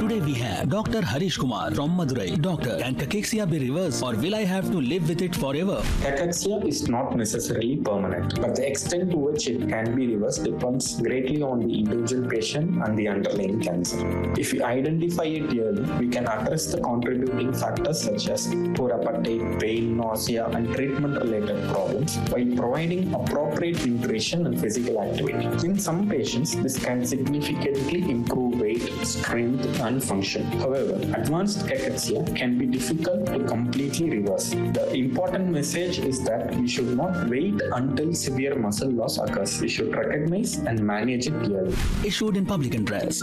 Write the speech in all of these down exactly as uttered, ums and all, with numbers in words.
Today we have Doctor Harish Kumar from Madurai. Doctor, can cachexia be reversed or will I have to live with it forever? Cachexia is not necessarily permanent, but the extent to which it can be reversed depends greatly on the individual patient and the underlying cancer. If we identify it early, we can address the contributing factors such as poor appetite, pain, nausea, and treatment-related problems while providing appropriate nutrition and physical activity. In some patients, this can significantly improve weight, strength, and function. However, advanced cachexia can be difficult to completely reverse. The important message is that we should not wait until severe muscle loss occurs. We should recognize and manage it early. Issued in public interest.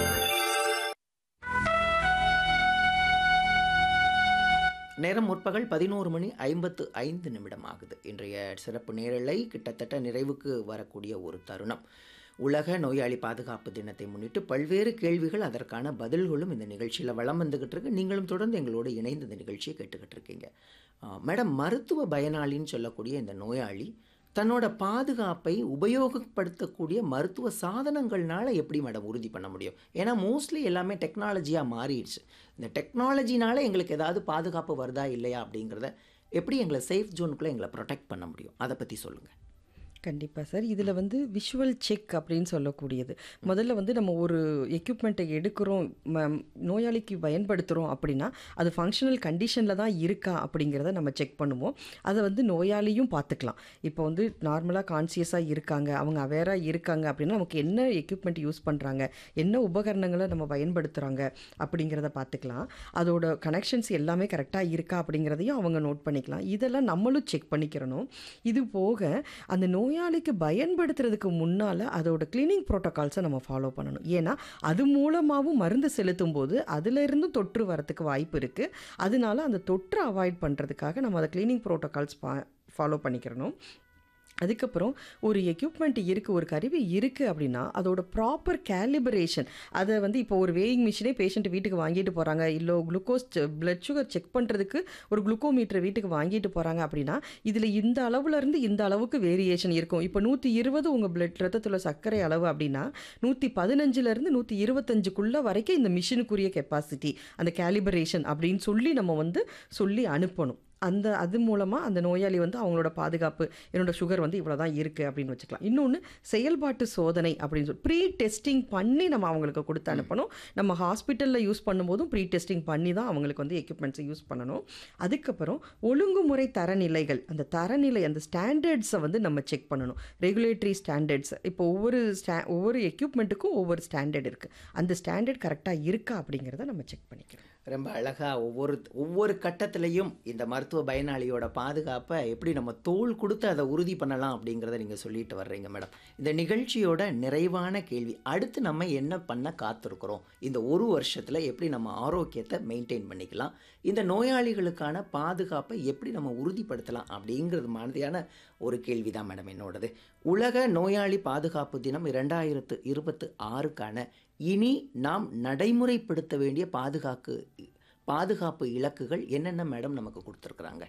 நேரம் முற்பகல் பதினோரு மணி ஐம்பத்து ஐந்து நிமிடம் ஆகுது. இன்றைய சிறப்பு நேரலை கிட்டத்தட்ட நிறைவுக்கு வரக்கூடிய ஒரு தருணம். உலக நோயாளி பாதுகாப்பு தினத்தை முன்னிட்டு பல்வேறு கேள்விகள், அதற்கான பதில்களும் இந்த நிகழ்ச்சியில் வளம் வந்துக்கிட்டு இருக்கு. நீங்களும் தொடர்ந்து எங்களோடு இணைந்து இந்த நிகழ்ச்சியை கேட்டுக்கிட்டு இருக்கீங்க. மேடம், மருத்துவ பயனாளின்னு சொல்லக்கூடிய இந்த நோயாளி தன்னோட பாதுகாப்பை உபயோகப்படுத்தக்கூடிய மருத்துவ சாதனங்கள்னால எப்படி மேடம் உறுதி பண்ண முடியும்? ஏன்னா மோஸ்ட்லி எல்லாமே டெக்னாலஜியாக மாறிடுச்சு. இந்த டெக்னாலஜினால எங்களுக்கு ஏதாவது பாதுகாப்பு வருதா இல்லையா அப்படிங்கிறத எப்படி எங்களை சேஃப் ஜோனுக்குள்ளே எங்களை ப்ரொடெக்ட் பண்ண முடியும்? அதை பற்றி சொல்லுங்கள். கண்டிப்பாக சார். இதில் வந்து விஷுவல் செக் அப்படின்னு சொல்லக்கூடியது. முதல்ல வந்து நம்ம ஒரு எக்யூப்மெண்ட்டை எடுக்கிறோம், ம நோயாளிக்கு பயன்படுத்துகிறோம் அப்படின்னா அது ஃபங்க்ஷனல் கண்டிஷனில் தான் இருக்கா அப்படிங்கிறத நம்ம செக் பண்ணுவோம். அதை வந்து நோயாளியும் பார்த்துக்கலாம். இப்போ வந்து நார்மலாக கான்சியஸாக இருக்காங்க, அவங்க அவேராக இருக்காங்க அப்படின்னா நமக்கு என்ன எக்யூப்மெண்ட் யூஸ் பண்ணுறாங்க, என்ன உபகரணங்களை நம்ம பயன்படுத்துகிறாங்க அப்படிங்கிறத பார்த்துக்கலாம். அதோட கனெக்ஷன்ஸ் எல்லாமே கரெக்டாக இருக்கா அப்படிங்கிறதையும் அவங்க நோட் பண்ணிக்கலாம். இதெல்லாம் நம்மளும் செக் பண்ணிக்கிறணும். இது போக அந்த நோய் நோயாளிக்கு பயன்படுத்துறதுக்கு முன்னால் அதோட கிளீனிங் ப்ரோட்டோகால்ஸை நம்ம ஃபாலோ பண்ணணும். ஏன்னா அது மூலமாகவும் மருந்து செலுத்தும் போது அதிலிருந்தும் தொற்று வரத்துக்கு வாய்ப்பு இருக்குது. அதனால அந்த தொற்றை அவாய்ட் பண்ணுறதுக்காக நம்ம அதை கிளீனிங் ப்ரோட்டோகால்ஸ் பா ஃபாலோ பண்ணிக்கிறணும். அதுக்கப்புறம் ஒரு எக்யூப்மெண்ட் இருக்குது, ஒரு கருவி இருக்குது அப்படின்னா அதோட ப்ராப்பர் கேலிபரேஷன், அதை வந்து இப்போ ஒரு வேயிங் மிஷினே பேஷண்ட் வீட்டுக்கு வாங்கிட்டு போகிறாங்க, இல்லை குளுக்கோஸ் பிளட் சுகர் செக் பண்ணுறதுக்கு ஒரு குளுக்கோமீட்டர் வீட்டுக்கு வாங்கிட்டு போகிறாங்க அப்படின்னா இதில் இந்த அளவுலேருந்து இந்த அளவுக்கு வேரியேஷன் இருக்கும். இப்போ நூற்றி இருபது உங்கள் பிளட் ரத்தத்தில் சர்க்கரை அளவு அப்படின்னா நூற்றி பதினஞ்சுலேருந்து நூற்றி இருபத்தஞ்சுக்குள்ளே வரைக்கும் இந்த மிஷினுக்குரிய கெப்பாசிட்டி, அந்த கேலிபரேஷன் அப்படின்னு சொல்லி நம்ம வந்து சொல்லி அனுப்பணும். அந்த அது மூலமாக அந்த நோயாளி வந்து அவங்களோட பாதுகாப்பு, என்னோடய சுகர் வந்து இவ்வளோ தான் இருக்குது அப்படின்னு வச்சுக்கலாம். இன்னொன்று செயல்பாட்டு சோதனை அப்படின்னு சொல்லி ப்ரீ டெஸ்டிங் பண்ணி நம்ம அவங்களுக்கு கொடுத்து அனுப்பணும். நம்ம ஹாஸ்பிட்டலில் யூஸ் பண்ணும்போதும் ப்ரீ டெஸ்டிங் பண்ணி தான் அவங்களுக்கு வந்து எக்யூப்மெண்ட்ஸை யூஸ் பண்ணணும். அதுக்கப்புறம் ஒழுங்குமுறை தரநிலைகள், அந்த தரநிலை அந்த ஸ்டாண்டர்ட்ஸை வந்து நம்ம செக் பண்ணணும். ரெகுலேட்டரி ஸ்டாண்டர்ட்ஸ், இப்போ ஒவ்வொரு ஸ்டா ஒவ்வொரு எக்யூப்மெண்ட்டுக்கும் ஒவ்வொரு ஸ்டாண்டர்ட் இருக்குது. அந்த ஸ்டாண்டர்ட் கரெக்டாக இருக்கா அப்படிங்கிறத நம்ம செக் பண்ணிக்கிறோம். ரொம்ப அழகாக ஒவ்வொரு ஒவ்வொரு கட்டத்திலையும் இந்த மருத்துவ பயனாளியோட பாதுகாப்பை எப்படி நம்ம தோள் கொடுத்து அதை உறுதி பண்ணலாம் அப்படிங்கிறத நீங்கள் சொல்லிட்டு வர்றீங்க மேடம். இந்த நிகழ்ச்சியோட நிறைவான கேள்வி, அடுத்து நம்ம என்ன பண்ண காத்திருக்கிறோம்? இந்த ஒரு வருஷத்தில் எப்படி நம்ம ஆரோக்கியத்தை மெயின்டைன் பண்ணிக்கலாம், இந்த நோயாளிகளுக்கான பாதுகாப்பை எப்படி நம்ம உறுதிப்படுத்தலாம் அப்படிங்கிறது மாதிரியான ஒரு கேள்வி தான் மேடம் என்னோடது. உலக நோயாளி பாதுகாப்பு தினம் இரண்டாயிரத்து இருபத்து ஆறுக்கான இனி நாம் நடைமுறைப்படுத்த வேண்டிய பாதுகாப்பு பாதுகாப்பு இலக்குகள் என்னென்ன மேடம் நமக்கு கொடுத்துருக்குறாங்க?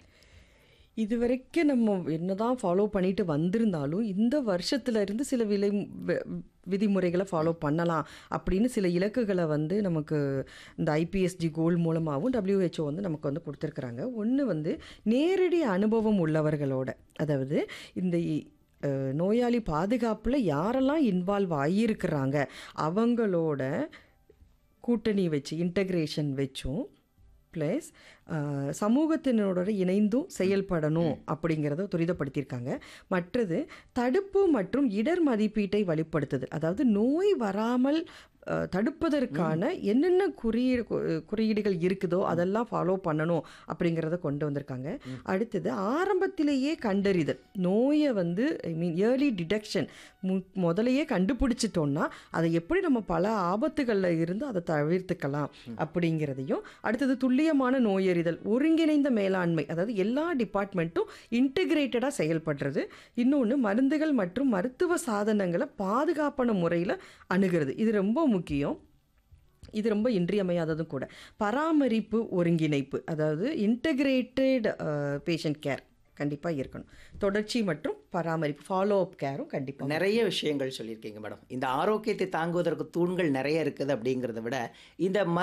இது வரைக்கும் நம்ம என்ன தான் ஃபாலோ பண்ணிட்டு வந்திருந்தாலும் இந்த வருஷத்துலேருந்து சில விலை விதிமுறைகளை ஃபாலோ பண்ணலாம் அப்படின்னு சில இலக்குகளை வந்து நமக்கு இந்த ஐபிஎஸ்டி கோல் மூலமாகவும் டபிள்யூஹெச்ஓ வந்து நமக்கு வந்து கொடுத்துருக்குறாங்க. ஒன்று வந்து நேரடி அனுபவம் உள்ளவர்களோட, அதாவது இந்த நோயாளி பாதுகாப்பில் யாரெல்லாம் இன்வால்வ் ஆகியிருக்கிறாங்க அவங்களோட கூட்டணி வச்சு, இன்டகிரேஷன் வச்சும், ப்ளஸ் சமூகத்தினரோட இணைந்தும் செயல்படணும் அப்படிங்கிறத துரிதப்படுத்தியிருக்காங்க. மற்றது தடுப்பு மற்றும் இடர் மதிப்பீட்டை வலுப்படுத்துது. அதாவது நோய் வராமல் தடுப்பதற்கான என்னென்ன குறியீடு குறியீடுகள் இருக்குதோ அதெல்லாம் ஃபாலோ பண்ணணும் அப்படிங்கிறத கொண்டு வந்திருக்காங்க. அடுத்தது ஆரம்பத்திலேயே கண்டறிதல், நோயை வந்து ஐ மீன் ஏர்லி டிடெக்ஷன், மு முதலையே கண்டுபிடிச்சிட்டோன்னா அதை எப்படி நம்ம பல ஆபத்துகளில் இருந்து அதை தவிர்த்துக்கலாம் அப்படிங்கிறதையும், அடுத்தது துல்லியமான நோயறிதல், ஒருங்கிணைந்த மேலாண்மை, அதாவது எல்லா டிபார்ட்மெண்ட்டும் இன்டிகிரேட்டடாக செயல்படுறது. இன்னொன்று மருந்துகள் மற்றும் மருத்துவ சாதனங்களை பாதுகாப்பான முறையில் அணுகிறது. இது ரொம்ப முக்கியம். இது ரொம்ப இன்றியமையாததும் கூட. பராமரிப்பு ஒருங்கிணைப்பு, அதாவது இன்டகிரேட்டட் பேஷண்ட் கேர் கண்டிப்பாக இருக்கணும். தொடர்ச்சி மற்றும் பராமரிப்பு, ஃபாலோ அப் கேரும் கண்டிப்பாக. நிறைய விஷயங்கள் சொல்லியிருக்கீங்க மேடம். இந்த ஆரோக்கியத்தை தாங்குவதற்கு தூண்கள் நிறைய இருக்குது அப்படிங்கிறத விட இந்த